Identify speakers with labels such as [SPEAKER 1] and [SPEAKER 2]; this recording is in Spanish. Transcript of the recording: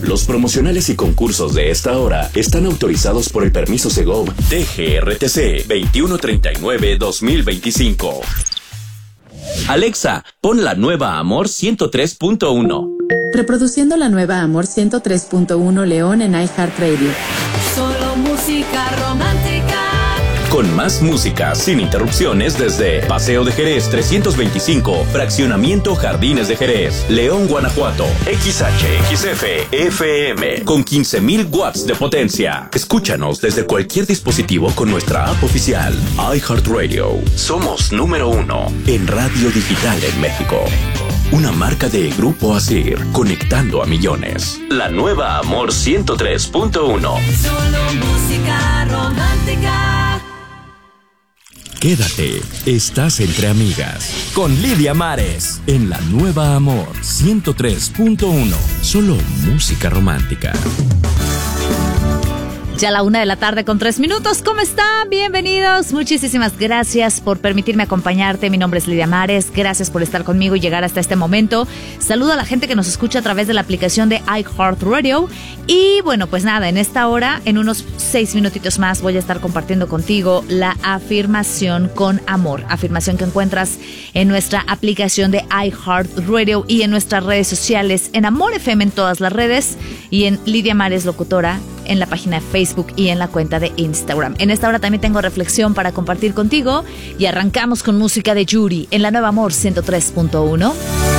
[SPEAKER 1] Los promocionales y concursos de esta hora están autorizados por el permiso Segov DGRTC 2139-2025. Alexa, pon la nueva Amor 103.1.
[SPEAKER 2] Reproduciendo la nueva Amor 103.1 León en iHeartRadio.
[SPEAKER 3] Solo música romántica.
[SPEAKER 1] Con más música sin interrupciones desde Paseo de Jerez 325, Fraccionamiento Jardines de Jerez, León, Guanajuato. XHXF FM con 15,000 watts de potencia. Escúchanos desde cualquier dispositivo con nuestra app oficial iHeartRadio. Somos número 1 en radio digital en México. Una marca de Grupo Asir, conectando a millones. La nueva Amor 103.1.
[SPEAKER 3] Solo música romántica.
[SPEAKER 1] Quédate, estás entre amigas. Con Lidia Mares, en la nueva Amor 103.1. Solo música romántica.
[SPEAKER 4] Ya la 1:03 p.m. ¿Cómo están? Bienvenidos. Muchísimas gracias por permitirme acompañarte. Mi nombre es Lidia Mares. Gracias por estar conmigo y llegar hasta este momento. Saludo a la gente que nos escucha a través de la aplicación de iHeartRadio. Y bueno, pues nada, en esta hora, en unos 6 minutitos más, voy a estar compartiendo contigo la afirmación con amor. Afirmación que encuentras en nuestra aplicación de iHeartRadio y en nuestras redes sociales, en Amor FM en todas las redes y en Lidia Mares Locutora en la página de Facebook y en la cuenta de Instagram. En esta hora también tengo reflexión para compartir contigo y arrancamos con música de Yuri en la nueva Amor 103.1.